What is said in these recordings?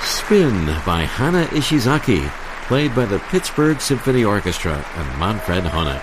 Spin by Hana Ishizaki, played by the Pittsburgh Symphony Orchestra and Manfred Honeck.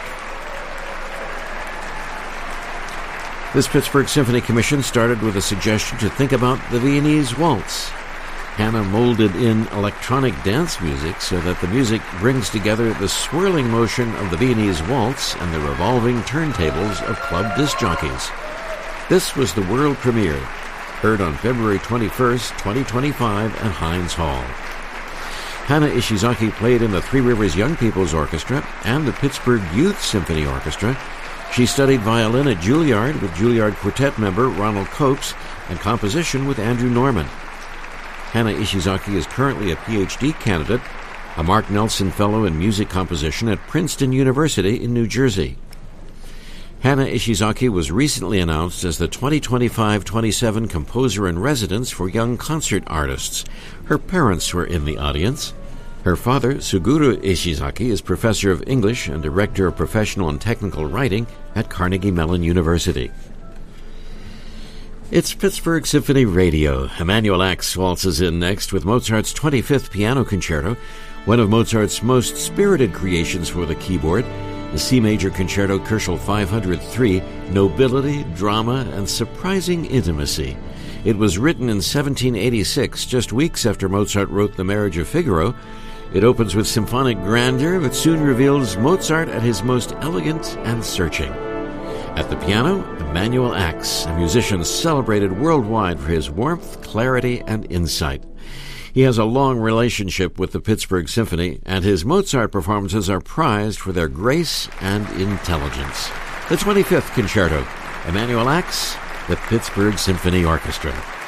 This Pittsburgh Symphony Commission started with a suggestion to think about the Viennese waltz. Hana molded in electronic dance music so that the music brings together the swirling motion of the Viennese waltz and the revolving turntables of club disc jockeys. This was the world premiere, heard on February 21st, 2025 at Heinz Hall. Hana Ishizaki played in the Three Rivers Young People's Orchestra and the Pittsburgh Youth Symphony Orchestra. She studied violin at Juilliard with Juilliard Quartet member Ronald Copes and composition with Andrew Norman. Hana Ishizaki is currently a Ph.D. candidate, a Mark Nelson Fellow in Music Composition at Princeton University in New Jersey. Hana Ishizaki was recently announced as the 2025-27 Composer in Residence for Young Concert Artists. Her parents were in the audience. Her father, Suguru Ishizaki, is Professor of English and Director of Professional and Technical Writing at Carnegie Mellon University. It's Pittsburgh Symphony Radio. Emanuel Ax waltzes in next with Mozart's 25th Piano Concerto, one of Mozart's most spirited creations for the keyboard, the C Major Concerto Koelschel 503, nobility, drama, and surprising intimacy. It was written in 1786, just weeks after Mozart wrote The Marriage of Figaro. It opens with symphonic grandeur, but soon reveals Mozart at his most elegant and searching. At the piano, Emanuel Ax, a musician celebrated worldwide for his warmth, clarity, and insight. He has a long relationship with the Pittsburgh Symphony, and his Mozart performances are prized for their grace and intelligence. The 25th Concerto, Emanuel Ax, the Pittsburgh Symphony Orchestra.